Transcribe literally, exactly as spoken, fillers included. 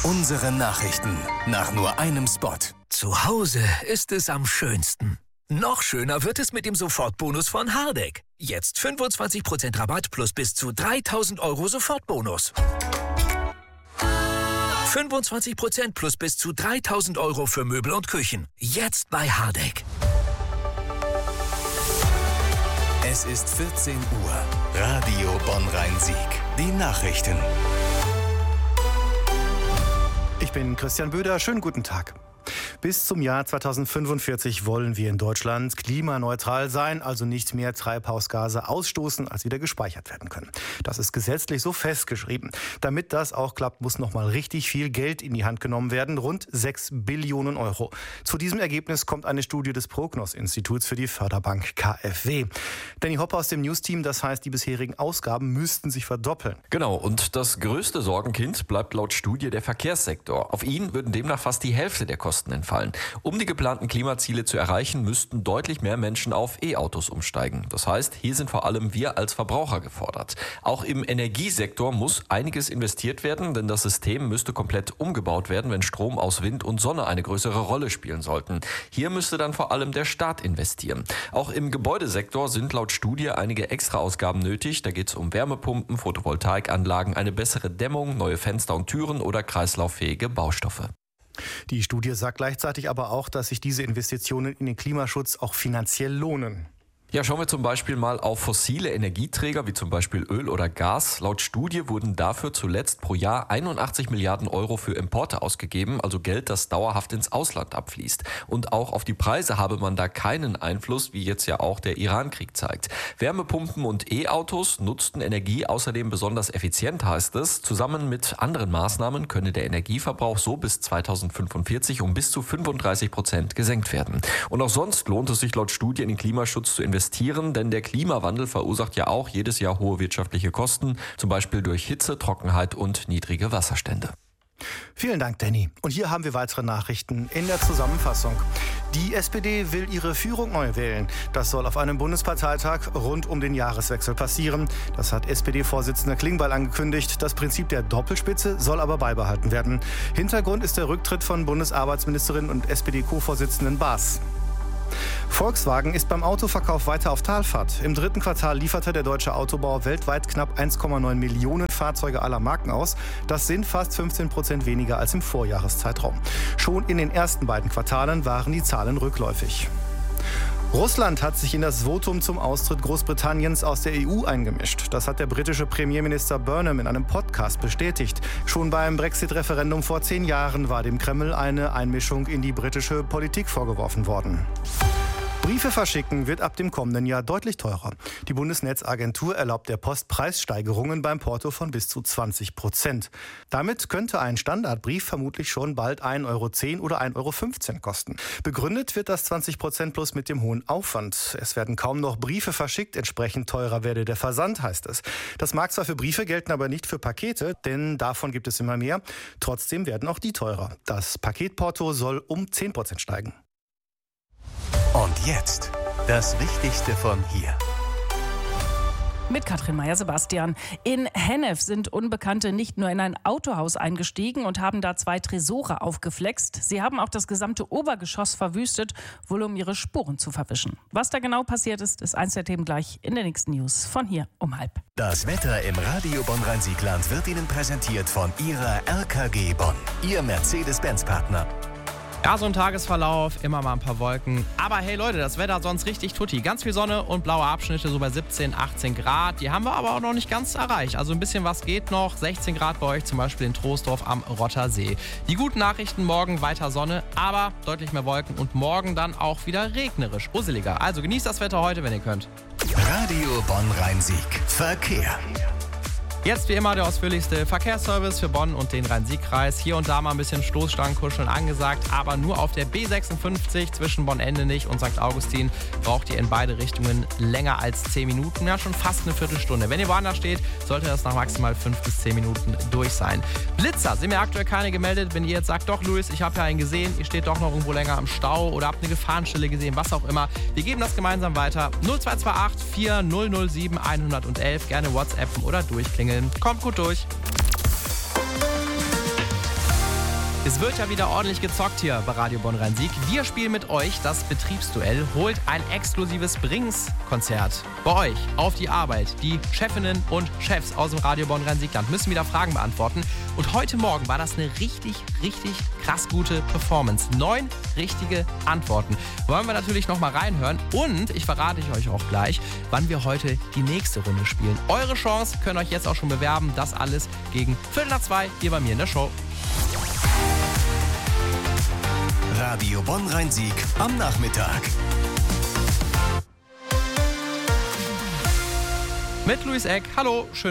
Unsere Nachrichten nach nur einem Spot. Zu Hause ist es am schönsten. Noch schöner wird es mit dem Sofortbonus von Hardegg. Jetzt fünfundzwanzig Prozent Rabatt plus bis zu dreitausend Euro Sofortbonus. fünfundzwanzig Prozent plus bis zu dreitausend Euro für Möbel und Küchen. Jetzt bei Hardegg. Es ist vierzehn Uhr. Radio Bonn-Rhein-Sieg. Die Nachrichten. Ich bin Christian Böder. Schönen guten Tag. Bis zum Jahr zweitausendfünfundvierzig wollen wir in Deutschland klimaneutral sein, also nicht mehr Treibhausgase ausstoßen, als wieder gespeichert werden können. Das ist gesetzlich so festgeschrieben. Damit das auch klappt, muss noch mal richtig viel Geld in die Hand genommen werden, rund sechs Billionen Euro. Zu diesem Ergebnis kommt eine Studie des Prognos-Instituts für die Förderbank K f W. Danny Hoppe aus dem News-Team, das heißt, die bisherigen Ausgaben müssten sich verdoppeln. Genau, und das größte Sorgenkind bleibt laut Studie der Verkehrssektor. Auf ihn würden demnach fast die Hälfte der Kosten entfallen. Um die geplanten Klimaziele zu erreichen, müssten deutlich mehr Menschen auf E-Autos umsteigen. Das heißt, hier sind vor allem wir als Verbraucher gefordert. Auch im Energiesektor muss einiges investiert werden, denn das System müsste komplett umgebaut werden, wenn Strom aus Wind und Sonne eine größere Rolle spielen sollten. Hier müsste dann vor allem der Staat investieren. Auch im Gebäudesektor sind laut Studie einige Extraausgaben nötig. Da geht es um Wärmepumpen, Photovoltaikanlagen, eine bessere Dämmung, neue Fenster und Türen oder kreislauffähige Baustoffe. Die Studie sagt gleichzeitig aber auch, dass sich diese Investitionen in den Klimaschutz auch finanziell lohnen. Ja, schauen wir zum Beispiel mal auf fossile Energieträger wie zum Beispiel Öl oder Gas. Laut Studie wurden dafür zuletzt pro Jahr einundachtzig Milliarden Euro für Importe ausgegeben, also Geld, das dauerhaft ins Ausland abfließt. Und auch auf die Preise habe man da keinen Einfluss, wie jetzt ja auch der Iran-Krieg zeigt. Wärmepumpen und E-Autos nutzten Energie außerdem besonders effizient, heißt es. Zusammen mit anderen Maßnahmen könne der Energieverbrauch so bis zweitausendfünfundvierzig um bis zu fünfunddreißig Prozent gesenkt werden. Und auch sonst lohnt es sich laut Studie in den Klimaschutz zu investieren. investieren, denn der Klimawandel verursacht ja auch jedes Jahr hohe wirtschaftliche Kosten, zum Beispiel durch Hitze, Trockenheit und niedrige Wasserstände. Vielen Dank, Danny. Und hier haben wir weitere Nachrichten in der Zusammenfassung. Die S P D will ihre Führung neu wählen. Das soll auf einem Bundesparteitag rund um den Jahreswechsel passieren. Das hat S P D-Vorsitzender Klingbeil angekündigt. Das Prinzip der Doppelspitze soll aber beibehalten werden. Hintergrund ist der Rücktritt von Bundesarbeitsministerin und S P D-Co-Vorsitzenden Baas. Volkswagen ist beim Autoverkauf weiter auf Talfahrt. Im dritten Quartal lieferte der deutsche Autobau weltweit knapp eins Komma neun Millionen Fahrzeuge aller Marken aus. Das sind fast fünfzehn Prozent weniger als im Vorjahreszeitraum. Schon in den ersten beiden Quartalen waren die Zahlen rückläufig. Russland hat sich in das Votum zum Austritt Großbritanniens aus der E U eingemischt. Das hat der britische Premierminister Burnham in einem Podcast bestätigt. Schon beim Brexit-Referendum vor zehn Jahren war dem Kreml eine Einmischung in die britische Politik vorgeworfen worden. Briefe verschicken wird ab dem kommenden Jahr deutlich teurer. Die Bundesnetzagentur erlaubt der Post Preissteigerungen beim Porto von bis zu zwanzig Prozent. Damit könnte ein Standardbrief vermutlich schon bald ein Euro zehn oder ein Euro fünfzehn kosten. Begründet wird das zwanzig Prozent plus mit dem hohen Aufwand. Es werden kaum noch Briefe verschickt, entsprechend teurer werde der Versand, heißt es. Das mag zwar für Briefe gelten, aber nicht für Pakete, denn davon gibt es immer mehr. Trotzdem werden auch die teurer. Das Paketporto soll um zehn Prozent steigen. Und jetzt das Wichtigste von hier. Mit Katrin Meyer-Sebastian. In Hennef sind Unbekannte nicht nur in ein Autohaus eingestiegen und haben da zwei Tresore aufgeflext. Sie haben auch das gesamte Obergeschoss verwüstet, wohl um ihre Spuren zu verwischen. Was da genau passiert ist, ist eins der Themen gleich in den nächsten News von hier um halb. Das Wetter im Radio Bonn-Rhein-Sieg-Land wird Ihnen präsentiert von Ihrer R K G Bonn, Ihr Mercedes-Benz-Partner. Ja, so ein Tagesverlauf, immer mal ein paar Wolken. Aber hey Leute, das Wetter sonst richtig tutti. Ganz viel Sonne und blaue Abschnitte, so bei siebzehn, achtzehn Grad. Die haben wir aber auch noch nicht ganz erreicht. Also ein bisschen was geht noch. sechzehn Grad bei euch, zum Beispiel in Troisdorf am Rottersee. Die guten Nachrichten, morgen weiter Sonne, aber deutlich mehr Wolken. Und morgen dann auch wieder regnerisch, usseliger. Also genießt das Wetter heute, wenn ihr könnt. Radio Bonn-Rhein-Sieg. Verkehr. Jetzt wie immer der ausführlichste Verkehrsservice für Bonn und den Rhein-Sieg-Kreis. Hier und da mal ein bisschen Stoßstangenkuscheln angesagt, aber nur auf der B sechsundfünfzig zwischen Bonn-Endenich und Sankt Augustin braucht ihr in beide Richtungen länger als zehn Minuten. Ja, schon fast eine Viertelstunde. Wenn ihr woanders steht, sollte das nach maximal fünf bis zehn Minuten durch sein. Blitzer sind mir aktuell keine gemeldet. Wenn ihr jetzt sagt, doch Luis, ich habe ja einen gesehen, ihr steht doch noch irgendwo länger im Stau oder habt eine Gefahrenstelle gesehen, was auch immer. Wir geben das gemeinsam weiter. null zwei zwei acht vier null null sieben eins eins eins. Gerne WhatsAppen oder durchklingeln. Kommt gut durch. Es wird ja wieder ordentlich gezockt hier bei Radio Bonn Rhein-Sieg. Wir spielen mit euch das Betriebsduell. Holt ein exklusives Brings-Konzert bei euch auf die Arbeit. Die Chefinnen und Chefs aus dem Radio Bonn Rhein-Siegland müssen wieder Fragen beantworten. Und heute Morgen war das eine richtig, richtig krass gute Performance. Neun richtige Antworten. Wollen wir natürlich noch mal reinhören. Und ich verrate euch auch gleich, wann wir heute die nächste Runde spielen. Eure Chance könnt ihr euch jetzt auch schon bewerben. Das alles gegen Viertel nach zwei hier bei mir in der Show. Radio Bonn Rhein-Sieg am Nachmittag. Mit Luis Eck. Hallo, schön.